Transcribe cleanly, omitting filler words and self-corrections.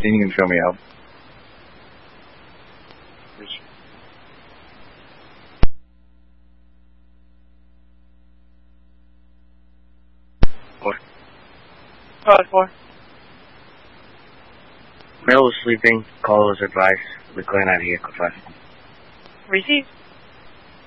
anything you can show me out. What? Code 4. Male was sleeping. Call was advised. We're going out of here. Goodbye. Received.